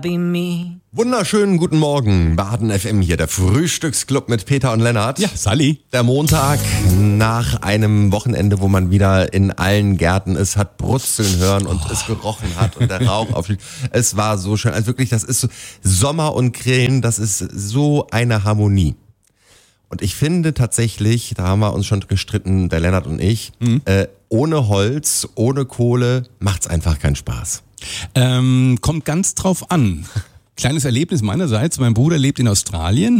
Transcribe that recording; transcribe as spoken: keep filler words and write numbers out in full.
Be me. Wunderschönen guten Morgen, Baden F M hier, der Frühstücksclub mit Peter und Lennart. Ja, Sally. Der Montag nach einem Wochenende, wo man wieder in allen Gärten es hat brutzeln hören und oh. es gerochen hat und der Rauch aufliegt. Es war so schön, also wirklich, das ist so Sommer und Grillen, das ist so eine Harmonie. Und ich finde tatsächlich, da haben wir uns schon gestritten, der Lennart und ich, mhm. äh, ohne Holz, ohne Kohle macht's einfach keinen Spaß. Ähm, kommt ganz drauf an. Kleines Erlebnis meinerseits, mein Bruder lebt in Australien.